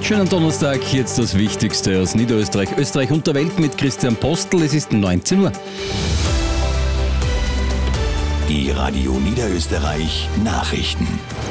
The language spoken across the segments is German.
Schönen Donnerstag, jetzt das Wichtigste aus Niederösterreich, Österreich und der Welt mit Christian Postl. Es ist 19 Uhr. Die Radio Niederösterreich Nachrichten.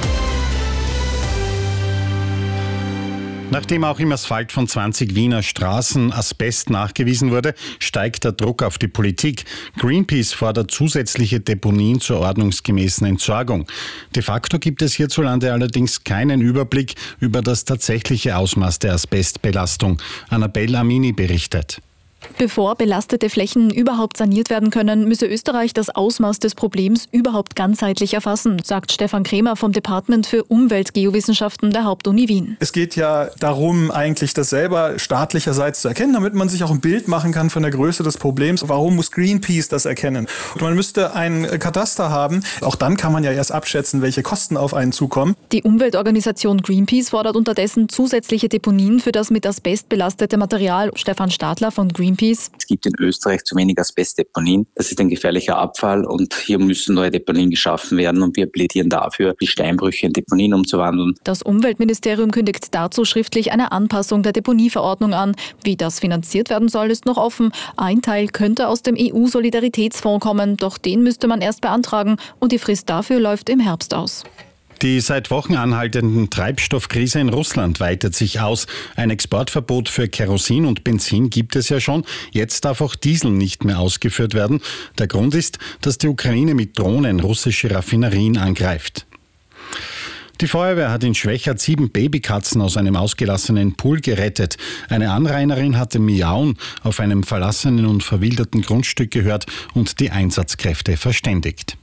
Nachdem auch im Asphalt von 20 Wiener Straßen Asbest nachgewiesen wurde, steigt der Druck auf die Politik. Greenpeace fordert zusätzliche Deponien zur ordnungsgemäßen Entsorgung. De facto gibt es hierzulande allerdings keinen Überblick über das tatsächliche Ausmaß der Asbestbelastung. Annabelle Amini berichtet. Bevor belastete Flächen überhaupt saniert werden können, müsse Österreich das Ausmaß des Problems überhaupt ganzheitlich erfassen, sagt Stefan Kremer vom Department für Umweltgeowissenschaften der Hauptuni Wien. Es geht ja darum, eigentlich das selber staatlicherseits zu erkennen, damit man sich auch ein Bild machen kann von der Größe des Problems. Warum muss Greenpeace das erkennen? Und man müsste ein Kataster haben. Auch dann kann man ja erst abschätzen, welche Kosten auf einen zukommen. Die Umweltorganisation Greenpeace fordert unterdessen zusätzliche Deponien für das mit Asbest belastete Material. Stefan Stadler von Greenpeace. Es gibt in Österreich zu wenig Asbestdeponien. Das ist ein gefährlicher Abfall und hier müssen neue Deponien geschaffen werden und wir plädieren dafür, die Steinbrüche in Deponien umzuwandeln. Das Umweltministerium kündigt dazu schriftlich eine Anpassung der Deponieverordnung an. Wie das finanziert werden soll, ist noch offen. Ein Teil könnte aus dem EU-Solidaritätsfonds kommen, doch den müsste man erst beantragen und die Frist dafür läuft im Herbst aus. Die seit Wochen anhaltenden Treibstoffkrise in Russland weitet sich aus. Ein Exportverbot für Kerosin und Benzin gibt es ja schon. Jetzt darf auch Diesel nicht mehr ausgeführt werden. Der Grund ist, dass die Ukraine mit Drohnen russische Raffinerien angreift. Die Feuerwehr hat in Schwechat 7 Babykatzen aus einem ausgelassenen Pool gerettet. Eine Anrainerin hatte Miauen auf einem verlassenen und verwilderten Grundstück gehört und die Einsatzkräfte verständigt.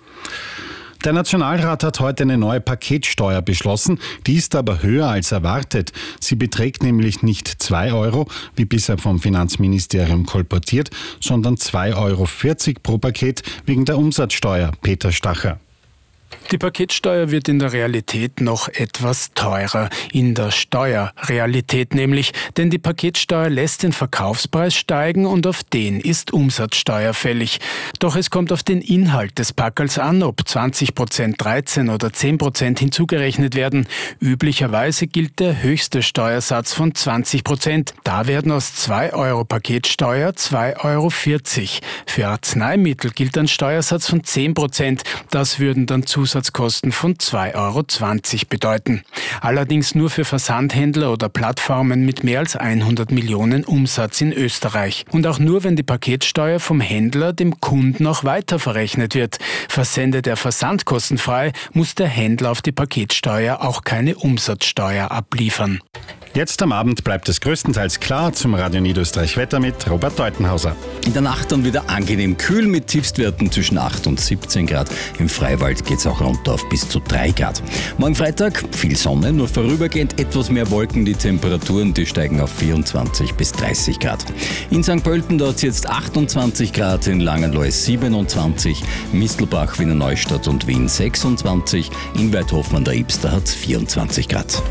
Der Nationalrat hat heute eine neue Paketsteuer beschlossen, die ist aber höher als erwartet. Sie beträgt nämlich nicht 2 Euro, wie bisher vom Finanzministerium kolportiert, sondern 2,40 Euro pro Paket wegen der Umsatzsteuer. Peter Stacher. Die Paketsteuer wird in der Realität noch etwas teurer. In der Steuerrealität nämlich, denn die Paketsteuer lässt den Verkaufspreis steigen und auf den ist Umsatzsteuer fällig. Doch es kommt auf den Inhalt des Packerls an, ob 20%, 13% oder 10% hinzugerechnet werden. Üblicherweise gilt der höchste Steuersatz von 20%. Da werden aus 2 Euro Paketsteuer 2,40 Euro. Für Arzneimittel gilt ein Steuersatz von 10%. Das würden dann Zusatzkosten von 2,20 Euro bedeuten. Allerdings nur für Versandhändler oder Plattformen mit mehr als 100 Millionen Umsatz in Österreich. Und auch nur, wenn die Paketsteuer vom Händler dem Kunden auch weiter verrechnet wird. Versendet er versandkostenfrei, muss der Händler auf die Paketsteuer auch keine Umsatzsteuer abliefern. Jetzt am Abend bleibt es größtenteils klar. Zum Radio Niederösterreich Wetter mit Robert Deutenhauser. In der Nacht dann wieder angenehm kühl mit Tiefstwerten zwischen 8 und 17 Grad. Im Freiwald geht es auch runter auf bis zu 3 Grad. Morgen Freitag viel Sonne, nur vorübergehend etwas mehr Wolken. Die Temperaturen, die steigen auf 24 bis 30 Grad. In St. Pölten dort jetzt 28 Grad, in Langenloh 27, Mistelbach, Wiener Neustadt und Wien 26, in Weidhofen an der Ibster hat es 24 Grad.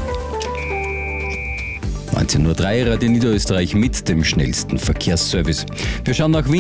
19.03 Uhr Radio Niederösterreich mit dem schnellsten Verkehrsservice. Wir schauen nach Wien.